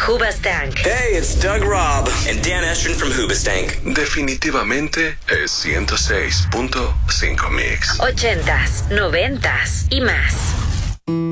Hoobastank. Hey, it's Doug Robb and Dan Estrin from Hoobastank. Definitivamente es 106.5 Mix. 80s, 90s y más.